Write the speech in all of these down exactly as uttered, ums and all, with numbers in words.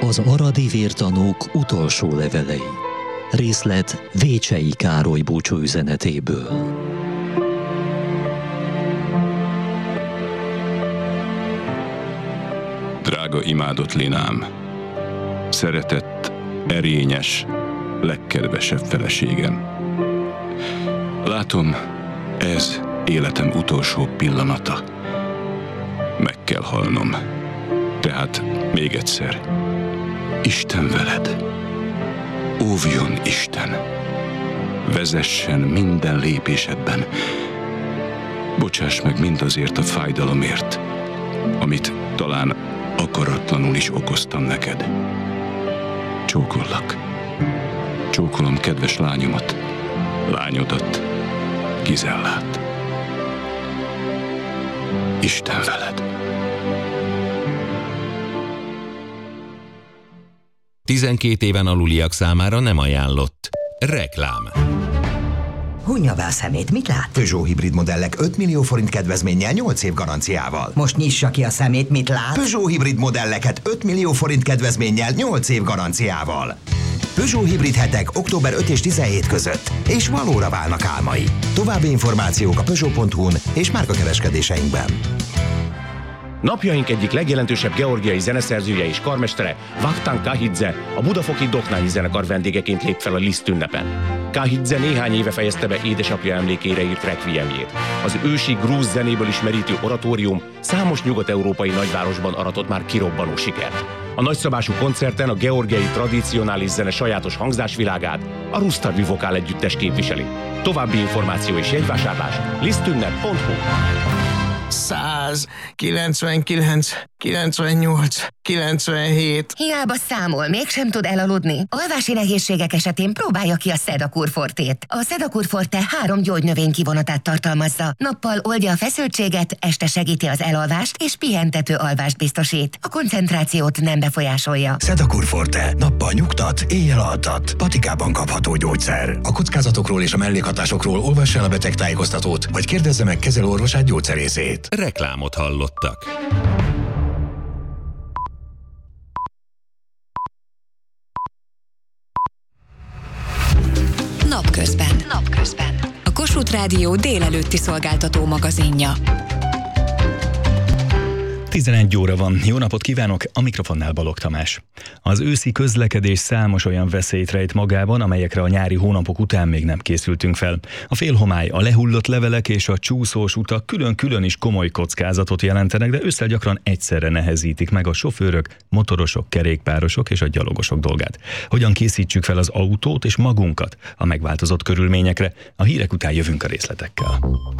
Az aradi vértanúk utolsó levelei. Részlet Vécsei Károly búcsúüzenetéből. Drága imádott Linám, szeretett, erényes, legkedvesebb feleségem. Látom, ez életem utolsó pillanata. Meg kell halnom. Tehát még egyszer. Isten veled. Óvjon Isten. Vezessen minden lépésedben. Bocsáss meg mindazért a fájdalomért, amit talán akaratlanul is okoztam neked. Csókollak. Csókolom kedves lányomat, lányodat, Gizellát. Isten veled. tizenkét éven aluliak számára nem ajánlott. Reklám. Hunja be a szemét, mit lát? Peugeot hibrid modellek öt millió forint kedvezménnyel nyolc év garanciával. Most nyissa ki a szemét, mit lát? Peugeot hibrid modelleket öt millió forint kedvezménnyel nyolc év garanciával. Peugeot hibrid hetek október ötödike és tizenhetedike között, és valóra válnak álmai. További információk a peugeot pont hu-n és márkakereskedéseinkben. Napjaink egyik legjelentősebb georgiai zeneszerzője és karmestere, Vakhtang Kahidze, a budafoki Doknányi zenekar vendégeként lép fel a Liszt ünnepen. Kahidze néhány éve fejezte be édesapja emlékére írt requiemjét. Az ősi grúz zenéből ismerítő oratórium számos nyugat-európai nagyvárosban aratott már kirobbanó sikert. A nagyszabású koncerten a georgiai tradicionális zene sajátos hangzásvilágát a Rusztavi Vokál együttes képviseli. További információ és jegyvásárlás lisztünnep pont hu. száz, kilencvenkilenc, kilencvennyolc, kilencvenhét. Hiába számol, mégsem tud elaludni. Alvási nehézségek esetén próbálja ki a Sedakur Fortét. A Sedakur Forte három gyógynövény kivonatát tartalmazza. Nappal oldja a feszültséget, este segíti az elalvást és pihentető alvást biztosít. A koncentrációt nem befolyásolja. Sedakur Forte. Nappal nyugtat, éjjel altat. Patikában kapható gyógyszer. A kockázatokról és a mellékhatásokról olvassa el a betegtájékoztatót, vagy kérdezze meg kezelőorvosát, gyógyszerészét. Reklámot hallottak. Napközben. Napközben. A Kossuth Rádió délelőtti szolgáltató magazinja. tizenegy óra van. Jó napot kívánok, a mikrofonnál Balogh Tamás. Az őszi közlekedés számos olyan veszélyt rejt magában, amelyekre a nyári hónapok után még nem készültünk fel. A félhomály, a lehullott levelek és a csúszós utak külön-külön is komoly kockázatot jelentenek, de ősszel gyakran egyszerre nehezítik meg a sofőrök, motorosok, kerékpárosok és a gyalogosok dolgát. Hogyan készítsük fel az autót és magunkat a megváltozott körülményekre? A hírek után jövünk a részletekkel.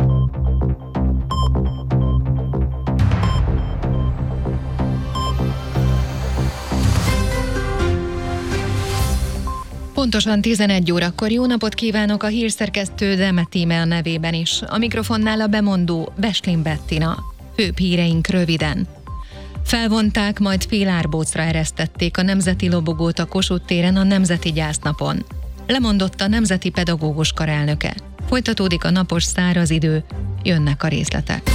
Pontosan tizenegy órakor jó napot kívánok, a hírszerkesztő Demet Íme nevében is. A mikrofonnál a bemondó Beslin Bettina. Főbb híreink röviden. Felvonták, majd félárbócra eresztették a nemzeti lobogót a Kossuth téren a Nemzeti Gyásznapon. Lemondott a Nemzeti Pedagógus Kar elnöke. Folytatódik a napos száraz idő, jönnek a részletek.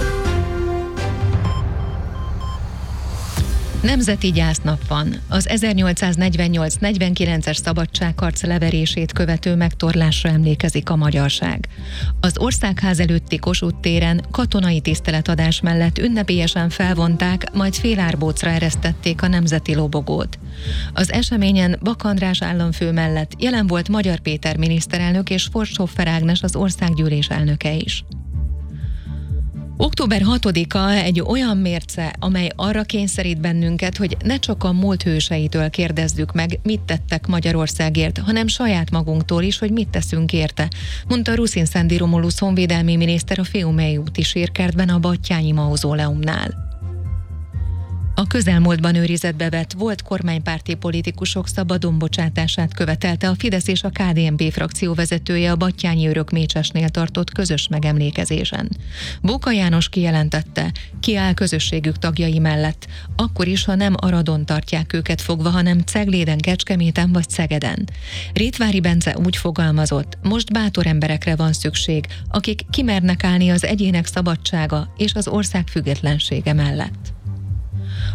Nemzeti Gyásznap van. Az ezernyolcszáznegyvennyolc negyvenkilences szabadságharc leverését követő megtorlásra emlékezik a magyarság. Az Országház előtti Kossuth téren katonai tiszteletadás mellett ünnepélyesen felvonták, majd félárbócra eresztették a nemzeti lobogót. Az eseményen Bak András államfő mellett jelen volt Magyar Péter miniszterelnök és Forsthoffer Ágnes az országgyűlés elnöke is. október hatodika egy olyan mérce, amely arra kényszerít bennünket, hogy ne csak a múlt hőseitől kérdezzük meg, mit tettek Magyarországért, hanem saját magunktól is, hogy mit teszünk érte, mondta Ruszin Szendi Romulus honvédelmi miniszter a Fiumei úti sírkertben a Batthyány mauzóleumnál. A közelmúltban őrizetbe vett volt kormánypárti politikusok szabadon bocsátását követelte a Fidesz és a ká dé en pé frakció vezetője a Batthyányi Örök Mécsesnél tartott közös megemlékezésen. Bóka János kijelentette, kiáll közösségük tagjai mellett, akkor is, ha nem Aradon tartják őket fogva, hanem Cegléden, Kecskeméten vagy Szegeden. Rétvári Bence úgy fogalmazott, most bátor emberekre van szükség, akik kimernek állni az egyének szabadsága és az ország függetlensége mellett.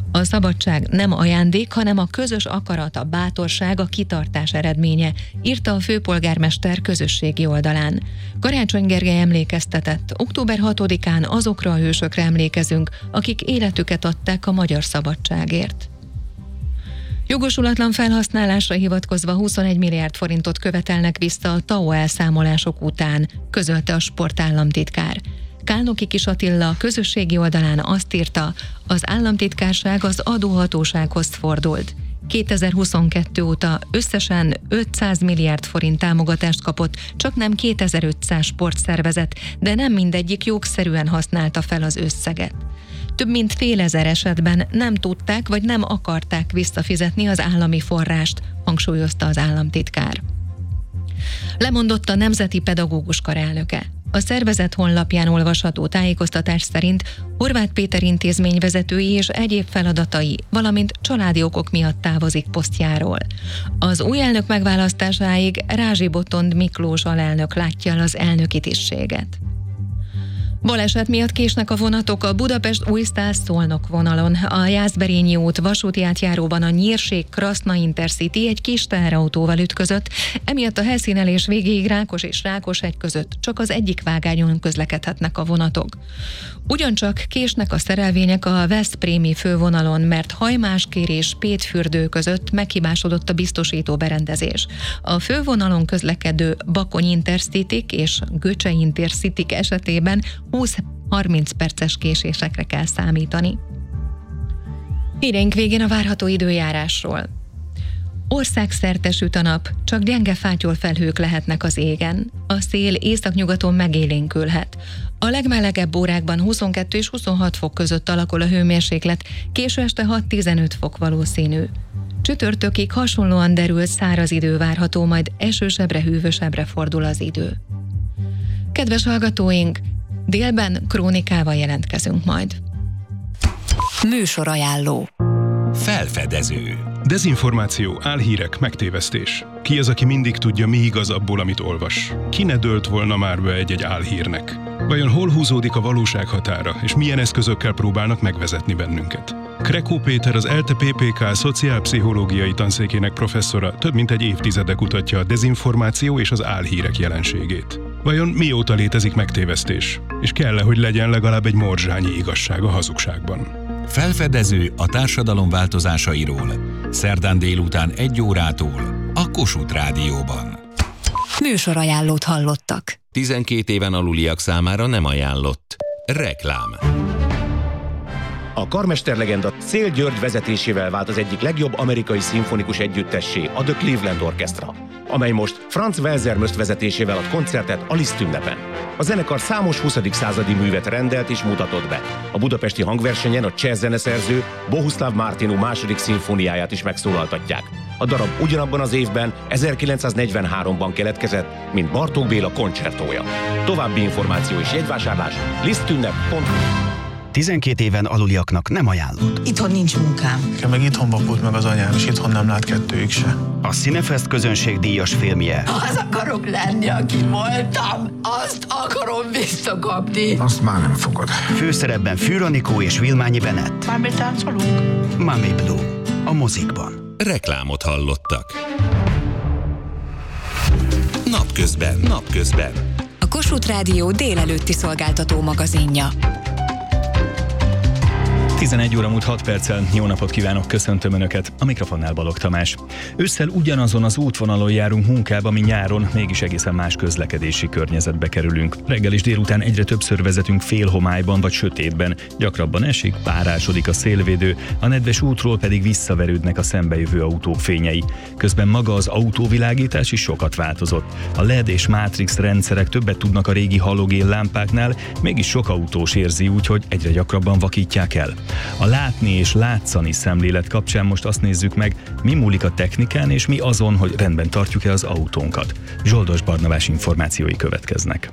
A szabadság nem ajándék, hanem a közös akarat, a bátorság, a kitartás eredménye, írta a főpolgármester közösségi oldalán. Karácsony Gergely emlékeztetett, október hatodikán azokra a hősökre emlékezünk, akik életüket adták a magyar szabadságért. Jogosulatlan felhasználásra hivatkozva huszonegy milliárd forintot követelnek vissza a té á o elszámolások után, közölte a sportállamtitkár. Kálnoki Kis Attila közösségi oldalán azt írta, az államtitkárság az adóhatósághoz fordult. kétezer-huszonkettő óta összesen ötszáz milliárd forint támogatást kapott, csak nem kétezer-ötszáz sportszervezet, de nem mindegyik jogszerűen használta fel az összeget. Több mint félezer esetben nem tudták vagy nem akarták visszafizetni az állami forrást, hangsúlyozta az államtitkár. Lemondott a Nemzeti Pedagógus Kar elnöke. A szervezet honlapján olvasható tájékoztatás szerint Horváth Péter intézményvezetői és egyéb feladatai, valamint családi okok miatt távozik posztjáról. Az új elnök megválasztásáig Rázsi Botond Miklós alelnök látja el az elnöki tisztséget. Baleset miatt késnek a vonatok a Budapest-Újszász-Szolnok vonalon. A Jászberényi út vasúti átjáróban a Nyírség-Kraszna Intercity egy kis teherautóval ütközött, emiatt a helyszínelés végéig Rákos és Rákoshegy között csak az egyik vágányon közlekedhetnek a vonatok. Ugyancsak késnek a szerelvények a veszprémi fővonalon, mert Hajmáskér és Pétfürdő között meghibásodott a biztosító berendezés. A fővonalon közlekedő Bakony Intercityk és Göcse Intercityk esetében húsz-harminc perces késésekre kell számítani. Híreink végén a várható időjárásról. Országszerte süt a nap, csak gyenge fátyolfelhők lehetnek az égen. A szél északnyugaton megélénkülhet. A legmelegebb órákban huszonkettő és huszonhat fok között alakul a hőmérséklet, késő este hat-tizenöt fok valószínű. Csütörtökig hasonlóan derült száraz idő várható, majd esősebbre, hűvösebbre fordul az idő. Kedves hallgatóink, délben krónikával jelentkezünk majd. Műsorajánló. Felfedező. Dezinformáció, álhírek, megtévesztés. Ki az, aki mindig tudja, mi igaz abból, amit olvas? Ki ne dőlt volna már be egy-egy álhírnek? Vajon hol húzódik a valóság határa, és milyen eszközökkel próbálnak megvezetni bennünket? Krekó Péter, az ELTE pé pé ká szociálpszichológiai tanszékének professzora több mint egy évtizede kutatja a dezinformáció és az álhírek jelenségét. Vajon mióta létezik megtévesztés? És kell-e, hogy legyen legalább egy morzsányi igazság a hazugságban? Felfedező a társadalom változásairól. Szerdán délután egy órától a Kossuth Rádióban. Műsorajánlót hallottak. tizenkét éven aluliak számára nem ajánlott. Reklám. A karmesterlegenda Széll György vezetésével vált az egyik legjobb amerikai szimfonikus együttessé, a The Cleveland Orchestra, amely most Franz Welser-Möst vezetésével ad koncertet a Liszt ünnepen. A zenekar számos huszadik századi művet rendelt és mutatott be. A budapesti hangversenyen a cseh zeneszerző Bohuslav Martinu második szimfóniáját is megszólaltatják. A darab ugyanabban az évben, ezerkilencszáznegyvenháromban keletkezett, mint Bartók Béla koncertója. További információ és jegyvásárlás lisztünnep pont hu. tizenkét éven aluliaknak nem ajánlott. Itthon nincs munkám. Nekem meg itthon vakult meg az anyám, és itthon nem lát kettőjük se. A Cinefest közönségdíjas filmje. Az akarok lenni, aki voltam. Azt akarom visszakapni. Azt már nem fogod. Főszerepben Fűranikó és Vilmányi Bennett. Már táncolunk? Mami Blue. A mozikban. Reklámot hallottak. Napközben. Napközben. A Kossuth Rádió délelőtti szolgáltató magazinja. tizenegy óra múlt hat perccel, jó napot kívánok, köszöntöm Önöket, a mikrofonnál Balogh Tamás. Ősszel ugyanazon az útvonalon járunk munkába, mi nyáron, mégis egészen más közlekedési környezetbe kerülünk. Reggel és délután egyre többször vezetünk félhomályban vagy sötétben, gyakrabban esik, párásodik a szélvédő, a nedves útról pedig visszaverődnek a szembejövő autók fényei. Közben maga az autóvilágítás is sokat változott. A el é dé és Matrix rendszerek többet tudnak a régi halogén lámpáknál, mégis sok autós érzi úgy, hogy egyre gyakrabban vakítják el. A látni és látszani szemlélet kapcsán most azt nézzük meg, mi múlik a technikán és mi azon, hogy rendben tartjuk-e az autónkat. Zsoldos Barnabás információi következnek.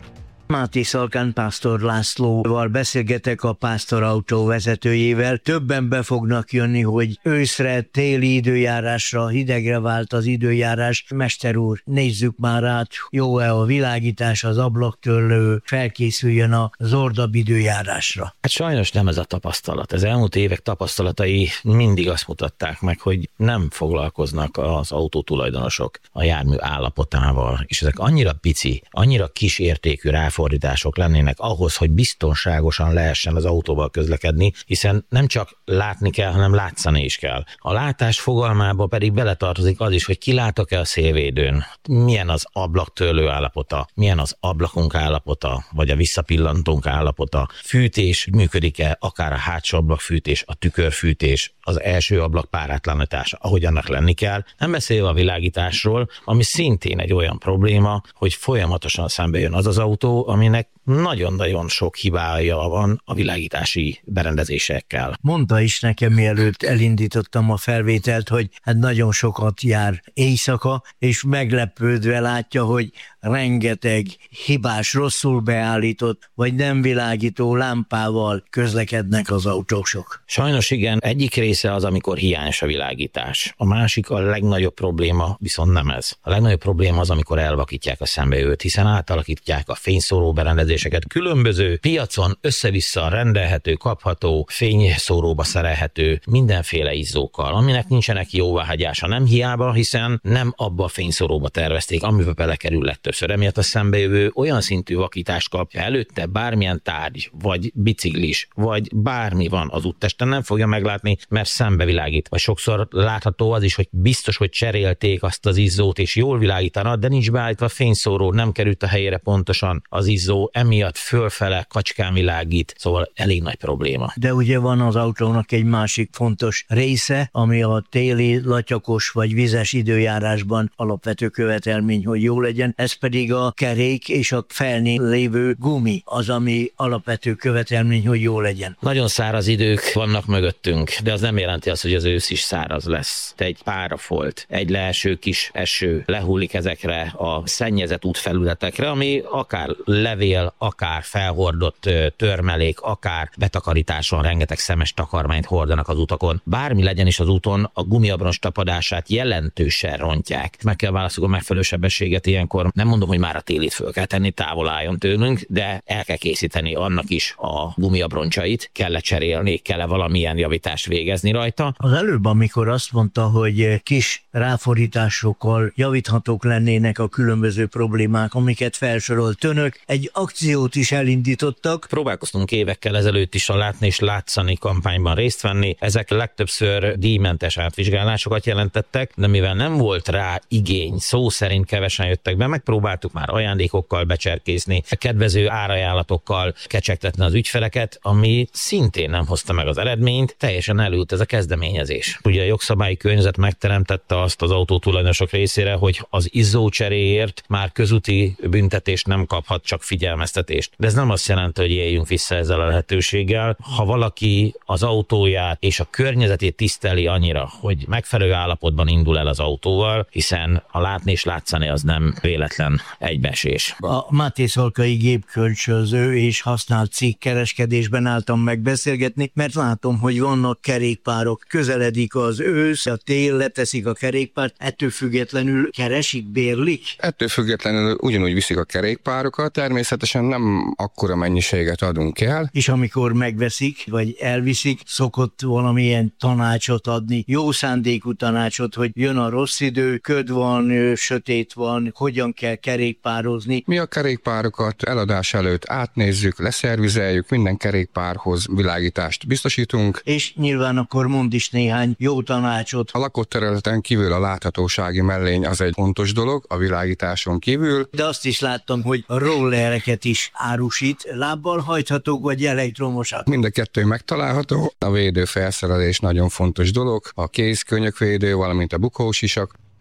Máté Szalkán Pásztor Lászlóval beszélgetek, a Pásztor Autó vezetőjével. Többen be fognak jönni, hogy őszre, téli időjárásra, hidegre vált az időjárás. Mester úr, nézzük már át, jó-e a világítás, az ablaktörlő, felkészüljön az ordabb időjárásra. Hát sajnos nem ez a tapasztalat. Az elmúlt évek tapasztalatai mindig azt mutatták meg, hogy nem foglalkoznak az autótulajdonosok a jármű állapotával, és ezek annyira pici, annyira kis értékű ráfordítások lennének ahhoz, hogy biztonságosan lehessen az autóval közlekedni, hiszen nem csak látni kell, hanem látszani is kell. A látás fogalmába pedig beletartozik az is, hogy kilátok-e a szélvédőn, milyen az ablaktörlő állapota, milyen az ablakunk állapota, vagy a visszapillantónk állapota, fűtés működik-e, akár a hátsó ablakfűtés, a tükörfűtés, az első ablak párátlanítása, ahogy annak lenni kell. Nem beszélve a világításról, ami szintén egy olyan probléma, hogy folyamatosan szembe jön az az autó, aminek nagyon-nagyon sok hibája van a világítási berendezésekkel. Mondta is nekem, mielőtt elindítottam a felvételt, hogy hát nagyon sokat jár éjszaka, és meglepődve látja, hogy rengeteg hibás, rosszul beállított, vagy nem világító lámpával közlekednek az autósok. Sajnos igen, egyik része az, amikor hiányos a világítás. A másik, a legnagyobb probléma viszont nem ez. A legnagyobb probléma az, amikor elvakítják a szembejövőt, hiszen átalakítják a fényszóró berendezéseket. Különböző piacon össze-vissza rendelhető, kapható, fényszóróba szerelhető mindenféle izzókkal, aminek nincsenek jóváhagyása, nem hiába, hiszen nem abba a fényszóróba tervezték, amiben belekerül legtöbbször. Emiatt a szembejövő olyan szintű vakítást kapja, előtte bármilyen tárgy, vagy biciklis, vagy bármi van az úttesten, nem fogja meglátni, mert szembevilágít. Vagy sokszor látható az is, hogy biztos, hogy cserélték azt az izzót, és jól világítana, de nincs beállítva a fényszóró, nem került a helyére pontosan az izzó, emiatt fölfele kacskán világít, szóval elég nagy probléma. De ugye van az autónak egy másik fontos része, ami a téli, latyakos vagy vizes időjárásban alapvető követelmény, hogy jó legyen, ez pedig a kerék és a felné lévő gumi az, ami alapvető követelmény, hogy jó legyen. Nagyon száraz idők vannak mögöttünk, de az nem jelenti azt, hogy az ősz is száraz lesz. Egy párafolt, egy leeső kis eső lehullik ezekre a szennyezett útfelületekre, ami akár levél, akár felhordott törmelék, akár betakarításon rengeteg szemes takarmányt hordanak az utakon. Bármi legyen is az úton, a gumiabroncs tapadását jelentősen rontják. Meg kell válaszolni a megfelelő sebességet ilyenkor. Nem mondom, hogy már a télit föl kell tenni, távol álljon tőlünk, de el kell készíteni annak is a gumiabroncsait, kell lecserélni, kell valamilyen javítást végezni rajta. Az előbb, amikor azt mondta, hogy kis ráfordításokkal javíthatók lennének a különböző problémák, amiket felsorolt önök, egy akciót is elindítottak. Próbálkoztunk évekkel ezelőtt is a Látni és Látszani kampányban részt venni. Ezek legtöbbször díjmentes átvizsgálásokat jelentettek, de mivel nem volt rá igény, szó szerint kevesen jöttek be, megpróbáltuk már ajándékokkal becserkészni, kedvező árajánlatokkal kecsegtetni az ügyfeleket, ami szintén nem hozta meg az eredményt, teljesen elült ez a kezdeményezés. Ugye a jogszabályi környezet megteremtette azt az autótulajdonosok részére, hogy az izzócseréért már közúti büntetést nem kaphat, csak figyelmeztetést. De ez nem azt jelenti, hogy éljünk vissza ezzel a lehetőséggel. Ha valaki az autóját és a környezetét tiszteli annyira, hogy megfelelő állapotban indul el az autóval, hiszen a látni és látszani az nem véletlen egybeesés. A Máté Szalkai gépkölcsönző és használt cikk kereskedésben álltam megbeszélgetni, mert látom, hogy vannak kerékpárok, közeledik az ősz, a tél, leteszik a kerékpárt, ettől függetlenül keresik, bérlik? Ettől függetlenül ugyanúgy viszik a kerékpárokat, természetesen nem akkora mennyiséget adunk el. És amikor megveszik, vagy elviszik, szokott valamilyen tanácsot adni, jó szándékú tanácsot, hogy jön a rossz idő, köd van, sötét van, hogyan kell kerékpározni. Mi a kerékpárokat eladás előtt átnézzük, leszervizeljük, minden kerékpárhoz világítást biztosítunk. És nyilván akkor mond is néhány jó tanácsot. A lakott területen kívül a láthatósági mellény az egy fontos dolog, a világításon kívül. De azt is láttam, hogy a rollereket is árusít, lábbal hajthatók vagy elektromosak. Mind a kettő megtalálható. A védőfelszerelés nagyon fontos dolog, a kéz, könyökvédő, valamint a bukósisak.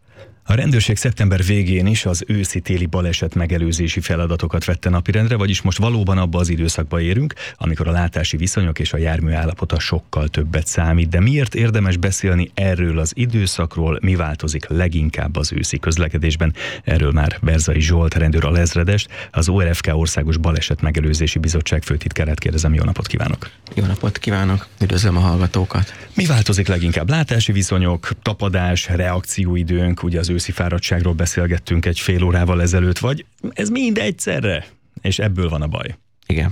A rendőrség szeptember végén is az őszi-téli baleset megelőzési feladatokat vette napirendre, vagyis most valóban abba az időszakba érünk, amikor a látási viszonyok és a jármű állapota sokkal többet számít. De miért érdemes beszélni erről az időszakról, mi változik leginkább az őszi közlekedésben? Erről már Berzai Zsolt rendőr alezredest, az o er ef ká Országos Baleset Megelőzési Bizottság főtitkárát kérdezem. Jó napot kívánok! Jó napot kívánok! Üdvözlöm a hallgatókat! Mi változik leginkább? Látási viszonyok, tapadás, reakcióidőnk, ugye az őszi fáradtságról beszélgettünk egy fél órával ezelőtt, vagy ez mind egyszerre? És ebből van a baj. Igen.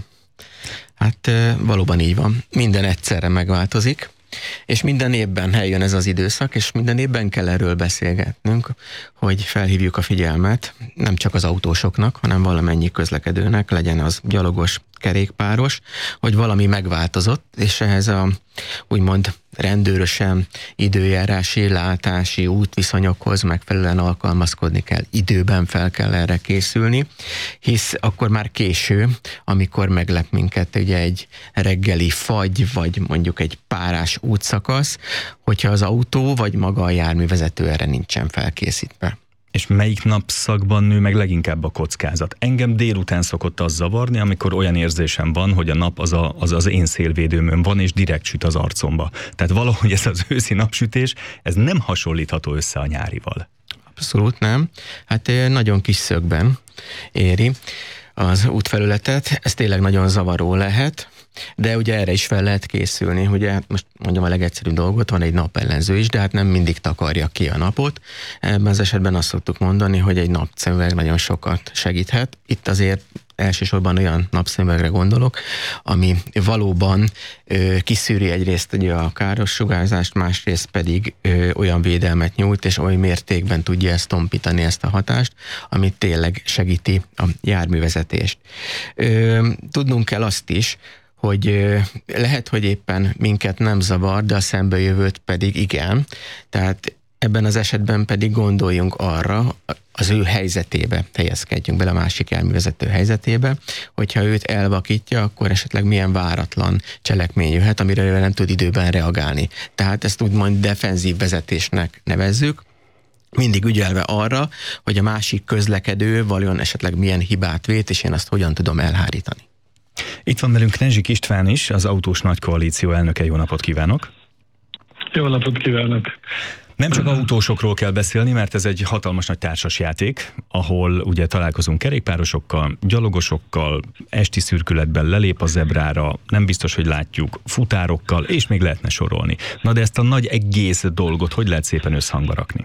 Hát valóban így van. Minden egyszerre megváltozik, és minden évben eljön ez az időszak, és minden évben kell erről beszélgetnünk, hogy felhívjuk a figyelmet nem csak az autósoknak, hanem valamennyi közlekedőnek, legyen az gyalogos, kerékpáros, hogy valami megváltozott, és ehhez a úgymond rendőrösen időjárási, látási útviszonyokhoz megfelelően alkalmazkodni kell. Időben fel kell erre készülni, hisz akkor már késő, amikor meglep minket ugye egy reggeli fagy, vagy mondjuk egy párás útszakasz, hogyha az autó vagy maga a járművezető erre nincsen felkészítve. És melyik napszakban nő meg leginkább a kockázat? Engem délután szokott az zavarni, amikor olyan érzésem van, hogy a nap az a, az, az én szélvédőmön van, és direkt süt az arcomba. Tehát valahogy ez az őszi napsütés, ez nem hasonlítható össze a nyárival. Abszolút nem. Hát nagyon kis szögben éri az útfelületet. Ez tényleg nagyon zavaró lehet, de ugye erre is fel lehet készülni. Ugye most mondjam a legegyszerűbb dolgot, van egy napellenző is, de hát nem mindig takarja ki a napot. Ebben az esetben azt szoktuk mondani, hogy egy napszemüveg nagyon sokat segíthet. Itt azért elsősorban olyan napszemüvegre gondolok, ami valóban ö, kiszűri egyrészt ugye a káros sugárzást, másrészt pedig ö, olyan védelmet nyújt, és oly mértékben tudja ezt tompítani, ezt a hatást, ami tényleg segíti a járművezetést. Ö, tudnunk kell azt is, hogy lehet, hogy éppen minket nem zavar, de a szembejövőt pedig igen. Tehát ebben az esetben pedig gondoljunk arra, az ő helyzetébe helyezkedjünk bele, a másik járművezető helyzetébe, hogyha őt elvakítja, akkor esetleg milyen váratlan cselekmény jöhet, amire nem tud időben reagálni. Tehát ezt úgymond defenzív vezetésnek nevezzük, mindig ügyelve arra, hogy a másik közlekedő valójában esetleg milyen hibát vét, és én azt hogyan tudom elhárítani. Itt van velünk Nezsik István is, az Autós Nagy Koalíció elnöke. Jó napot kívánok! Jó napot kívánok! Nem csak autósokról kell beszélni, mert ez egy hatalmas nagy társasjáték, ahol ugye találkozunk kerékpárosokkal, gyalogosokkal, esti szürkületben lelép a zebrára, nem biztos, hogy látjuk, futárokkal, és még lehetne sorolni. Na de ezt a nagy egész dolgot hogy lehet szépen összhangba rakni?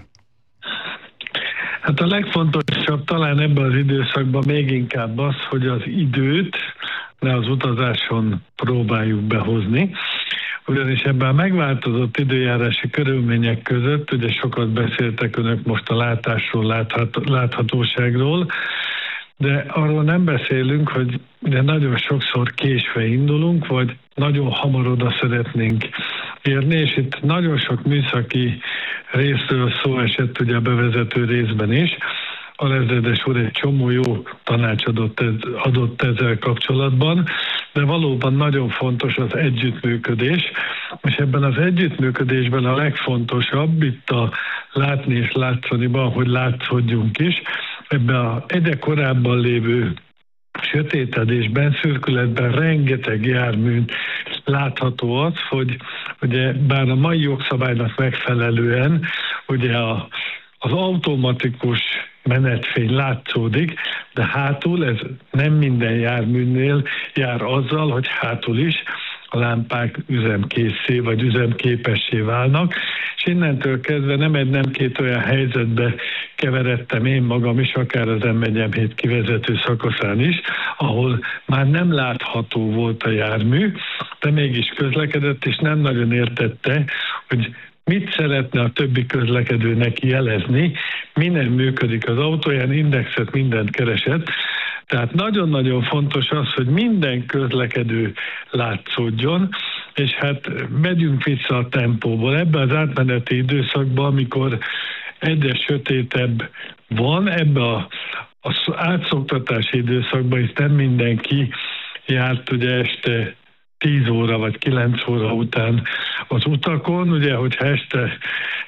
Hát a legfontosabb talán ebben az időszakban még inkább az, hogy az időt ne az utazáson próbáljuk behozni, ugyanis ebben a megváltozott időjárási körülmények között, ugye sokat beszéltek önök most a látásról, láthat, láthatóságról, de arról nem beszélünk, hogy de nagyon sokszor késve indulunk, vagy nagyon hamar oda szeretnénk érni, és itt nagyon sok műszaki részről szó esett ugye a bevezető részben is. Alezredes úr egy csomó jó tanácsadott adott ezzel kapcsolatban, de valóban nagyon fontos az együttműködés, és ebben az együttműködésben a legfontosabb itt a látni és látszaniban, hogy látszódjunk is, ebben a egyre korábban lévő sötétedésben, szürkületben rengeteg járműn látható az, hogy ugye bár a mai jogszabálynak megfelelően ugye a, az automatikus menetfény látszódik, de hátul ez nem minden járműnél jár azzal, hogy hátul is a lámpák üzemkészé vagy üzemképessé válnak, és innentől kezdve nem egy, nem két olyan helyzetbe keveredtem én magam is, akár az em egy em hét kivezető szakaszán is, ahol már nem látható volt a jármű, de mégis közlekedett, és nem nagyon értette, hogy mit szeretne a többi közlekedőnek jelezni, mi nem működik az autóján, indexet, mindent keresett. Tehát nagyon-nagyon fontos az, hogy minden közlekedő látszódjon, és hát megyünk vissza a tempóból. Ebben az átmeneti időszakban, amikor egyre sötétebb van, ebben a, az átszoktatási időszakban is nem mindenki járt ugye este tíz óra vagy kilenc óra után az utakon, ugye, hogyha este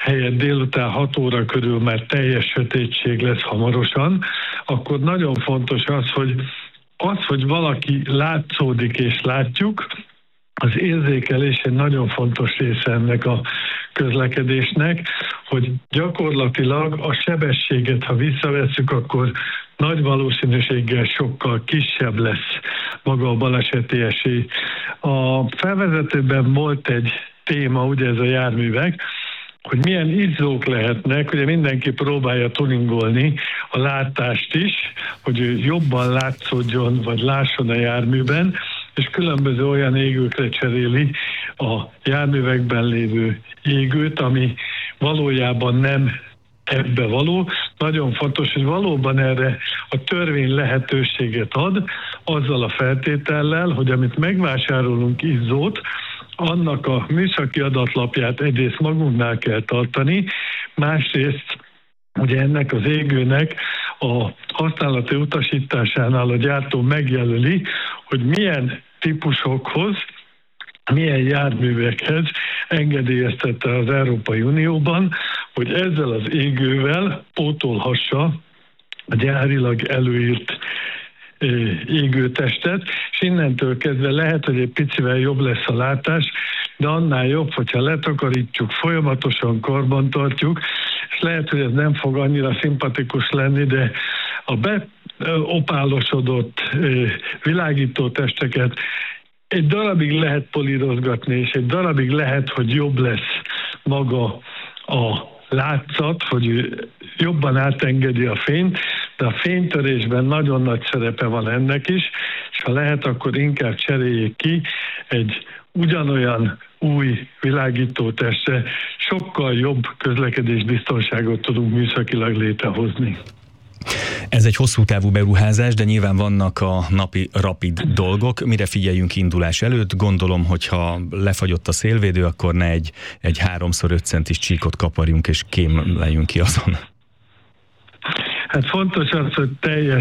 helyett délután hat óra körül már teljes sötétség lesz hamarosan, akkor nagyon fontos az, hogy az, hogy valaki látszódik és látjuk, az érzékelés egy nagyon fontos része ennek a közlekedésnek, hogy gyakorlatilag a sebességet, ha visszavesszük, akkor nagy valószínűséggel sokkal kisebb lesz maga a baleseti esély. A felvezetőben volt egy téma, ugye ez a járművek, hogy milyen izzók lehetnek, ugye mindenki próbálja tuningolni a látást is, hogy ő jobban látszódjon, vagy lásson a járműben, és különböző olyan égőkre cseréli a járművekben lévő égőt, ami valójában nem ebbe való. Nagyon fontos, hogy valóban erre a törvény lehetőséget ad, azzal a feltétellel, hogy amit megvásárolunk izzót, annak a műszaki adatlapját egyrészt magunknál kell tartani, másrészt ugye ennek az égőnek a használati utasításánál a gyártó megjelöli, hogy milyen típusokhoz, milyen járművekhez engedélyeztette az Európai Unióban, hogy ezzel az égővel pótolhassa a gyárilag előírt égőtestet, és innentől kezdve lehet, hogy egy picivel jobb lesz a látás, de annál jobb, hogyha letakarítjuk, folyamatosan karbantartjuk, és lehet, hogy ez nem fog annyira szimpatikus lenni, de a beopálosodott világító testeket egy darabig lehet polírozgatni, és egy darabig lehet, hogy jobb lesz maga a látszat, hogy jobban átengedi a fényt, de a fénytörésben nagyon nagy szerepe van ennek is, és ha lehet, akkor inkább cseréljék ki egy ugyanolyan új világítótestre, sokkal jobb közlekedésbiztonságot tudunk műszakilag létrehozni. Ez egy hosszú távú beruházás, de nyilván vannak a napi rapid dolgok. Mire figyeljünk indulás előtt? Gondolom, hogyha lefagyott a szélvédő, akkor ne egy, egy háromszor öt centis csíkot kaparjunk és kémlejünk ki azon. Hát fontos az, hogy teljes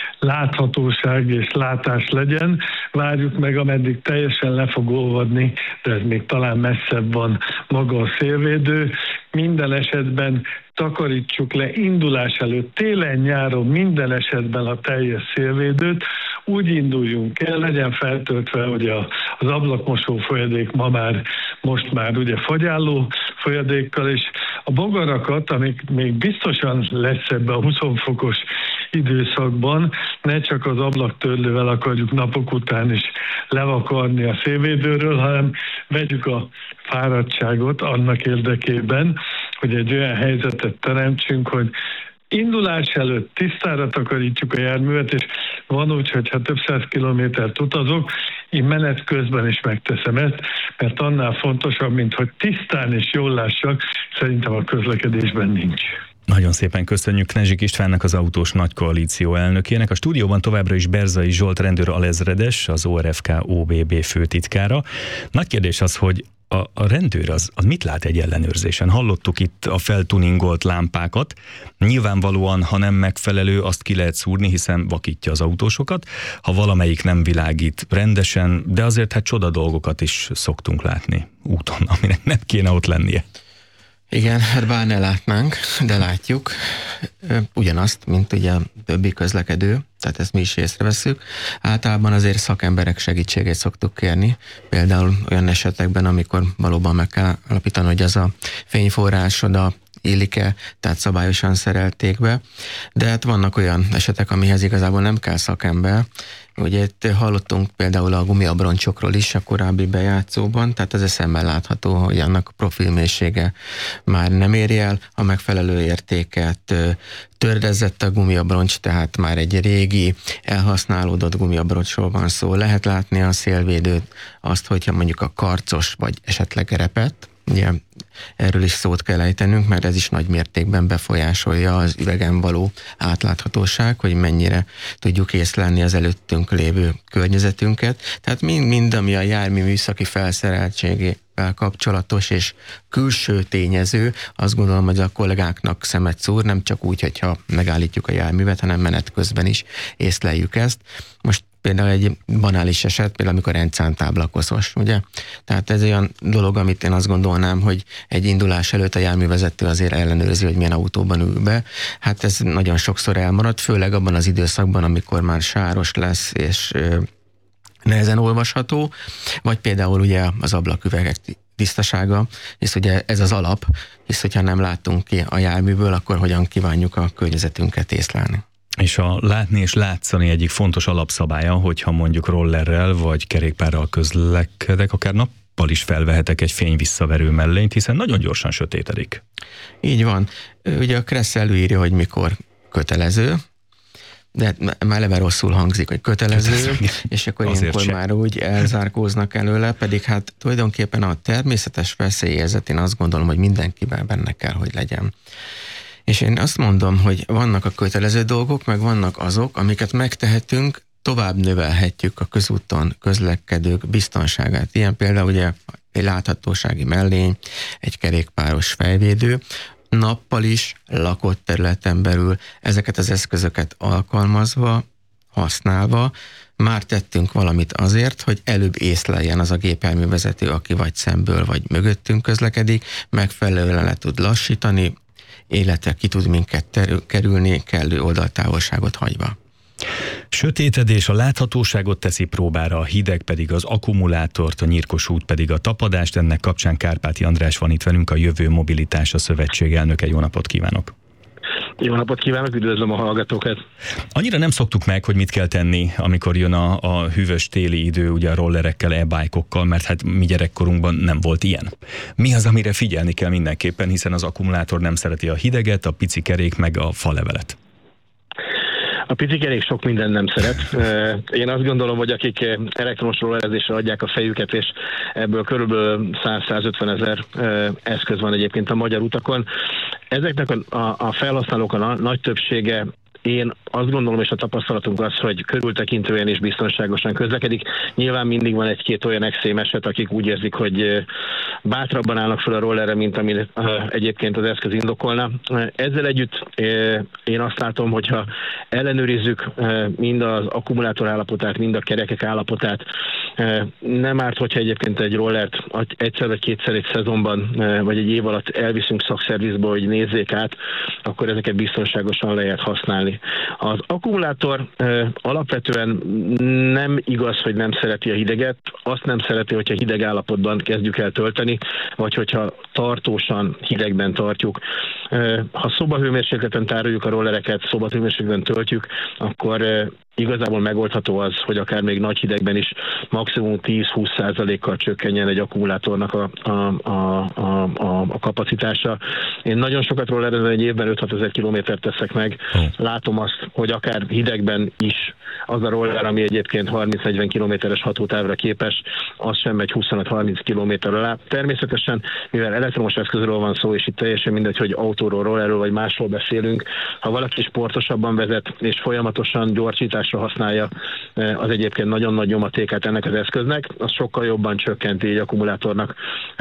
láthatóság és látás legyen. Várjuk meg, ameddig teljesen le fog olvadni, de ez még talán messzebb van maga a szélvédő. Minden esetben takarítsuk le indulás előtt, télen-nyáron minden esetben a teljes szélvédőt, úgy induljunk el, legyen feltöltve, hogy a, az ablakmosó folyadék ma már, most már ugye fagyálló folyadékkal, és a bogarakat, amik még biztosan lesz ebben a húsz fokos időszakban, ne csak az ablaktörlővel akarjuk napok után is levakarni a szélvédőről, hanem vegyük a fáradtságot annak érdekében, hogy egy olyan helyzetet teremtsünk, hogy indulás előtt tisztára takarítjuk a járművet, és van úgy, hogy ha több száz kilométert utazok, én menet közben is megteszem ezt, mert annál fontosabb, mint hogy tisztán és jól lássak, szerintem a közlekedésben nincs. Nagyon szépen köszönjük Knezsik Istvánnak, az Autós Nagykoalíció elnökének. A stúdióban továbbra is Berzai Zsolt rendőr alezredes, az o er ef ká o bé bé főtitkára. Nagy kérdés az, hogy a, a rendőr az, az mit lát egy ellenőrzésen? Hallottuk itt a feltuningolt lámpákat. Nyilvánvalóan, ha nem megfelelő, azt ki lehet szúrni, hiszen vakítja az autósokat. Ha valamelyik nem világít rendesen, de azért hát csoda dolgokat is szoktunk látni úton, aminek nem kéne ott lennie. Igen, hát bár ne látnánk, de látjuk ugyanazt, mint ugye a többi közlekedő, tehát ezt mi is észreveszünk. Általában azért szakemberek segítségét szoktuk kérni, például olyan esetekben, amikor valóban meg kell alapítani, hogy az a fényforrás oda illik-e, tehát szabályosan szerelték be, de hát vannak olyan esetek, amihez igazából nem kell szakember. Ugye itt hallottunk például a gumiabroncsokról is a korábbi bejátszóban, tehát ez szemmel látható, hogy annak a profilmélysége már nem éri el a megfelelő értéket, töredezett a gumiabroncs, tehát már egy régi, elhasználódott gumiabroncsról van szó. Lehet látni a szélvédőt, azt, hogyha mondjuk a karcos vagy esetleg repett, ugye erről is szót kell ejtenünk, mert ez is nagy mértékben befolyásolja az üvegen való átláthatóság, hogy mennyire tudjuk észlelni az előttünk lévő környezetünket. Tehát mind-mind, ami a jármű műszaki felszereltségével kapcsolatos és külső tényező, azt gondolom, hogy a kollégáknak szemet szúr, nem csak úgy, hogyha megállítjuk a járművet, hanem menet közben is észleljük ezt. Most például egy banális eset, például amikor rendszámtábla koszos, ugye? Tehát ez olyan dolog, amit én azt gondolnám, hogy egy indulás előtt a járművezető azért ellenőrzi, hogy milyen autóban ül be. Hát ez nagyon sokszor elmarad, főleg abban az időszakban, amikor már sáros lesz, és ö, nehezen olvasható, vagy például ugye az ablaküvegek tisztasága, hisz ugye ez az alap, hisz hogyha nem látunk ki a járműből, akkor hogyan kívánjuk a környezetünket észlelni. És a látni és látszani egyik fontos alapszabálya, hogyha mondjuk rollerrel vagy kerékpárral közlekedek, akár nappal is felvehetek egy fényvisszaverő mellényt, hiszen nagyon gyorsan sötétedik. Így van. Ugye a Kressz előírja, hogy mikor kötelező, de már eleve rosszul hangzik, hogy kötelező, és akkor ilyenkor már úgy elzárkóznak előle, pedig hát tulajdonképpen a természetes veszélyérzet, én azt gondolom, hogy mindenkiben benne kell, hogy legyen. És én azt mondom, hogy vannak a kötelező dolgok, meg vannak azok, amiket megtehetünk, tovább növelhetjük a közúton közlekedők biztonságát. Ilyen például ugye egy láthatósági mellény, egy kerékpáros fejvédő, nappal is, lakott területen belül ezeket az eszközöket alkalmazva, használva, már tettünk valamit azért, hogy előbb észleljen az a gépjárművezető, aki vagy szemből, vagy mögöttünk közlekedik, megfelelően le tud lassítani, életre ki tud minket terül, kerülni, kellő oldaltávolságot hagyva. Sötétedés a láthatóságot teszi próbára, a hideg pedig az akkumulátort, a nyírkos út pedig a tapadást. Ennek kapcsán Kárpáti András van itt velünk, a Jövő Mobilitása Szövetség elnöke. Jó napot kívánok! Jó napot kívánok, üdvözlöm a hallgatókat! Annyira nem szoktuk meg, hogy mit kell tenni, amikor jön a, a hűvös téli idő, ugye a rollerekkel, e-bike-okkal, mert hát mi gyerekkorunkban nem volt ilyen. Mi az, amire figyelni kell mindenképpen, hiszen az akkumulátor nem szereti a hideget, a pici kerék meg a falevelet? A pici kerék sok minden nem szeret. Én azt gondolom, hogy akik elektromos rollerezésre adják a fejüket, és ebből körülbelül száz-százötven ezer eszköz van egyébként a magyar utakon. Ezeknek a, a, a felhasználók a nagy többsége, én azt gondolom, és a tapasztalatunk az, hogy körültekintően és biztonságosan közlekedik. Nyilván mindig van egy-két olyan extrém eset, akik úgy érzik, hogy bátrabban állnak fel a rollerre, mint ami egyébként az eszköz indokolna. Ezzel együtt én azt látom, hogyha ellenőrizzük mind az akkumulátor állapotát, mind a kerekek állapotát, nem árt, hogyha egyébként egy rollert egyszer vagy kétszer egy szezonban, vagy egy év alatt elviszünk szakszervizbe, hogy nézzék át, akkor ezeket biztonságosan lehet használni. Az akkumulátor ö, alapvetően nem igaz, hogy nem szereti a hideget, azt nem szereti, hogyha hideg állapotban kezdjük el tölteni, vagy hogyha tartósan hidegben tartjuk. Ö, ha szobahőmérsékleten tároljuk a rollereket, szobahőmérsékleten töltjük, akkor ö, igazából megoldható az, hogy akár még nagy hidegben is maximum tíz-húsz százalékkal csökkenjen egy akkumulátornak a, a, a, a, a kapacitása. Én nagyon sokat rollerezem, egy évben öt-hat ezer kilométert teszek meg. Látom azt, hogy akár hidegben is az a roller, ami egyébként harminc-negyven kilométeres hatótávra képes, az sem megy huszonöt-harminc kilométer alá. Természetesen, mivel elektromos eszközről van szó, és itt teljesen mindegy, hogy autóról, rollerről vagy másról beszélünk, ha valaki sportosabban vezet, és folyamatosan gyorsításra használja az egyébként nagyon nagy nyomatékát ennek az eszköznek, az sokkal jobban csökkenti egy akkumulátornak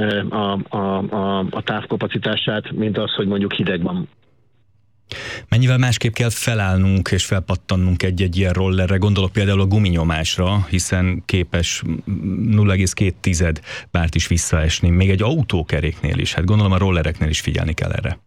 a, a, a, a távkapacitását, mint az, hogy mondjuk hideg van. Mennyivel másképp kell felállnunk és felpattannunk egy-egy ilyen rollerre? Gondolok például a guminyomásra, hiszen képes nulla egész két bárt is visszaesni, még egy autókeréknél is. Hát gondolom a rollereknél is figyelni kell erre.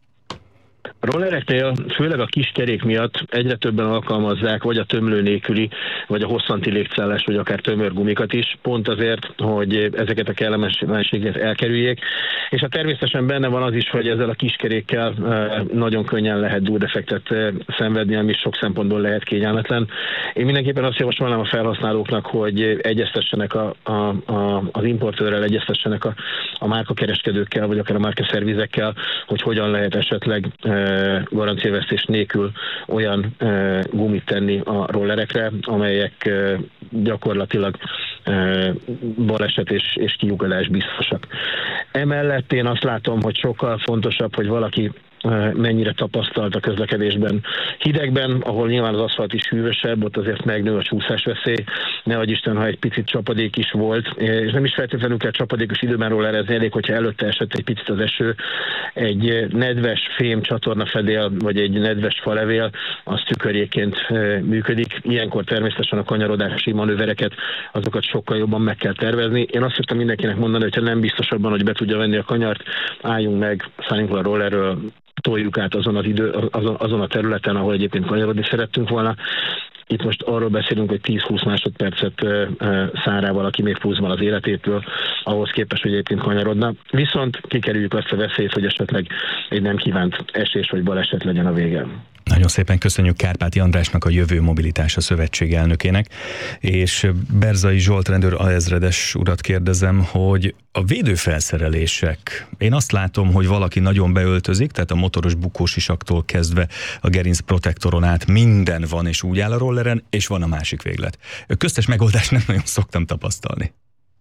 A rollereknél, főleg a kis kerék miatt egyre többen alkalmazzák vagy a tömlő nélküli, vagy a hosszanti légcellás, vagy akár tömörgumikat is, pont azért, hogy ezeket a kellemetlenségeket elkerüljék. És a természetesen benne van az is, hogy ezzel a kiskerékkel nagyon könnyen lehet dúldefektet szenvedni, ami sok szempontból lehet kényelmetlen. Én mindenképpen azt javasolnám a felhasználóknak, hogy egyeztessenek a, a, a, az importőrrel, egyeztessenek a, a márkakereskedőkkel, vagy akár a márkaszervizekkel, hogy hogyan lehet esetleg garanciavesztés nélkül olyan e, gumit tenni a rollerekre, amelyek e, gyakorlatilag e, baleset és, és kiugadás biztosak. Emellett én azt látom, hogy sokkal fontosabb, hogy valaki mennyire tapasztalt a közlekedésben. Hidegben, ahol nyilván az aszfalt is hűvösebb, ott azért megnő a csúszásveszély, nehogy Isten, ha egy picit csapadék is volt, és nem is feltétlenül kell csapadékos időben rollerezni, elég, hogyha előtte esett egy picit az eső, egy nedves fém csatornafedél, vagy egy nedves falevél, az tükörjéként működik. Ilyenkor természetesen a kanyarodási manővereket, azokat sokkal jobban meg kell tervezni. Én azt szoktam mindenkinek mondani, hogyha nem biztos abban, hogy be tudja venni a kanyart, álljunk meg, szálljunk le a rollerről, toljuk át azon, az idő, azon, azon a területen, ahol egyébként kanyarodni szerettünk volna. Itt most arról beszélünk, hogy tíz-húsz másodpercet szárá valaki még pluszban az életétől, ahhoz képest, hogy egyébként kanyarodna. Viszont kikerüljük azt a veszélyt, hogy esetleg egy nem kívánt esés vagy baleset legyen a vége. Nagyon szépen köszönjük Kárpáti Andrásnak, a Jövő Mobilitása Szövetség elnökének, és Berzai Zsolt rendőr alezredes urat kérdezem, hogy a védőfelszerelések, én azt látom, hogy valaki nagyon beöltözik, tehát a motoros bukósisaktól kezdve a gerinc protektoron át minden van, és úgy áll a rolleren, és van a másik véglet. Köztes megoldást nem nagyon szoktam tapasztalni.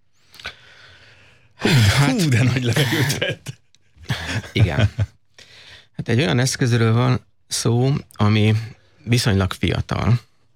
Hú, hát, hú de nagy levegőt vett. Igen. Hát egy olyan eszközről van szó, ami viszonylag fiatal,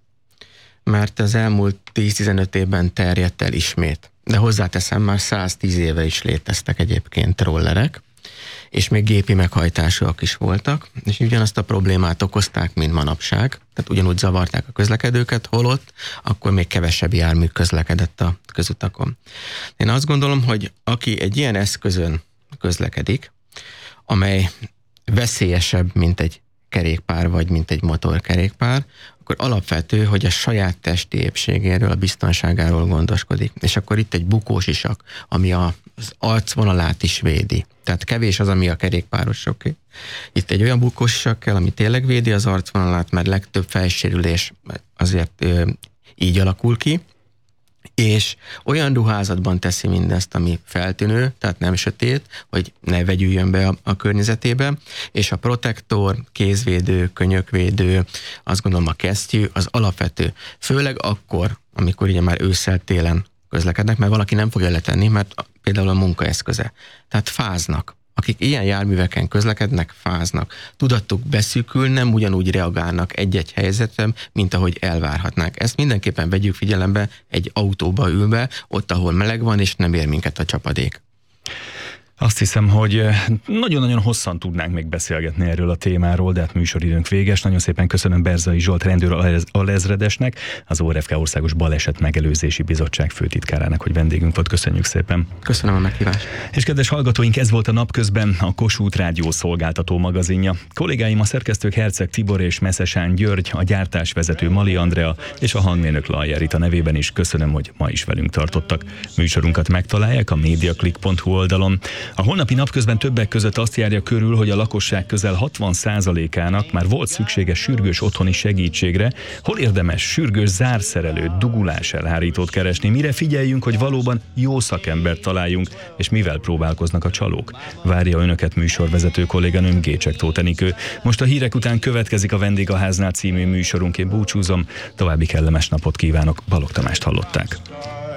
mert az elmúlt tíz-tizenöt évben terjedt el ismét. De hozzáteszem, már száztíz éve is léteztek egyébként rollerek, és még gépi meghajtásúak is voltak, és ugyanazt a problémát okozták, mint manapság, tehát ugyanúgy zavarták a közlekedőket, holott akkor még kevesebb jármű közlekedett a közutakon. Én azt gondolom, hogy aki egy ilyen eszközön közlekedik, amely veszélyesebb, mint egy kerékpár, vagy mint egy motorkerékpár, akkor alapvető, hogy a saját testi épségéről, a biztonságáról gondoskodik. És akkor itt egy bukósisak, ami az arcvonalát is védi. Tehát kevés az, ami a kerékpárosoké. Itt egy olyan bukósisak kell, ami tényleg védi az arcvonalát, mert legtöbb fejsérülés azért ö, így alakul ki, és olyan ruházatban teszi mindezt, ami feltűnő, tehát nem sötét, hogy ne vegyüljön be a, a környezetébe, és a protektor, kézvédő, könyökvédő, azt gondolom a kesztyű, az alapvető. Főleg akkor, amikor ugye már ősszel-télen közlekednek, mert valaki nem fogja letenni, mert például a munkaeszköze. Tehát fáznak. Akik ilyen járműveken közlekednek, fáznak. Tudattuk beszűkül, nem ugyanúgy reagálnak egy-egy helyzetem, mint ahogy elvárhatnák. Ezt mindenképpen vegyük figyelembe egy autóba ülve, ott, ahol meleg van, és nem ér minket a csapadék. Azt hiszem, hogy nagyon-nagyon hosszan tudnánk még beszélgetni erről a témáról, de hát műsoridőnk véges. Nagyon szépen köszönöm Berzai Zsolt rendőr alezredesnek, az o er ef ká Országos Baleset Megelőzési Bizottság főtitkárának, hogy vendégünk volt. Köszönjük szépen. Köszönöm a meghívást. És kedves hallgatóink, ez volt a Napközben, a Kossuth Rádió szolgáltató magazinja. Kollégáim a szerkesztők Herceg Tibor és Meszesán György, a gyártásvezető Mali Andrea és a hangmérnök Lajjár Rita nevében is köszönöm, hogy ma is velünk tartottak. Műsorunkat megtalálják a mediaclick pont hu oldalon. A holnapi Napközben többek között azt járja körül, hogy a lakosság közel hatvan százalékának már volt szüksége sürgős otthoni segítségre, hol érdemes sürgős zárszerelőt, dugulás elhárítót keresni, mire figyeljünk, hogy valóban jó szakembert találjunk, és mivel próbálkoznak a csalók. Várja önöket műsorvezető kolléganőm, Gécsek Tóth Enikő. Most a hírek után következik a Vendég a háznál című műsorunk, én búcsúzom, további kellemes napot kívánok, Balogh Tamást hallották.